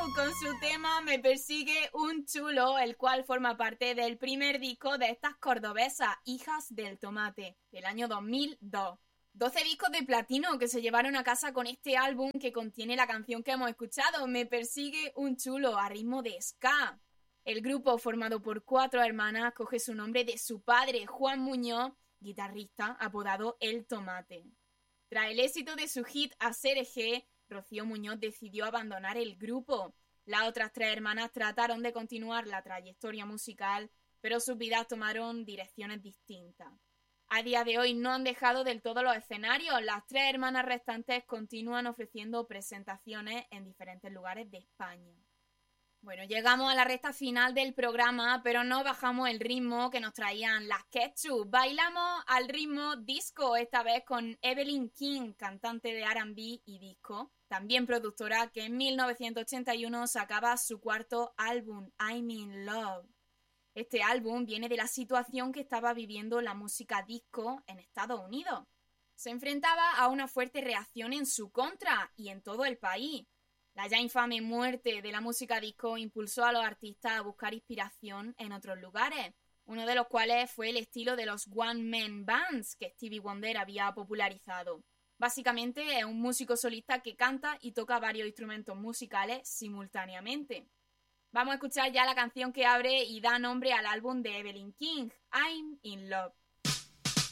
con su tema Me persigue un chulo, el cual forma parte del primer disco de estas cordobesas, Hijas del Tomate, del año 2002. 12 discos de platino que se llevaron a casa con este álbum que contiene la canción que hemos escuchado, Me persigue un chulo, a ritmo de ska. El grupo, formado por 4 hermanas, coge su nombre de su padre, Juan Muñoz, guitarrista, apodado El Tomate. Tras el éxito de su hit Aserejé, Rocío Muñoz decidió abandonar el grupo. Las otras 3 hermanas trataron de continuar la trayectoria musical, pero sus vidas tomaron direcciones distintas. A día de hoy no han dejado del todo los escenarios. Las 3 hermanas restantes continúan ofreciendo presentaciones en diferentes lugares de España. Bueno, llegamos a la recta final del programa, pero no bajamos el ritmo que nos traían las Ketchup. Bailamos al ritmo disco, esta vez con Evelyn King, cantante de R&B y disco, también productora, que en 1981 sacaba su cuarto álbum, I'm in Love. Este álbum viene de la situación que estaba viviendo la música disco en Estados Unidos. Se enfrentaba a una fuerte reacción en su contra y en todo el país. La ya infame muerte de la música disco impulsó a los artistas a buscar inspiración en otros lugares, uno de los cuales fue el estilo de los one-man bands que Stevie Wonder había popularizado. Básicamente es un músico solista que canta y toca varios instrumentos musicales simultáneamente. Vamos a escuchar ya la canción que abre y da nombre al álbum de Evelyn King, I'm in Love.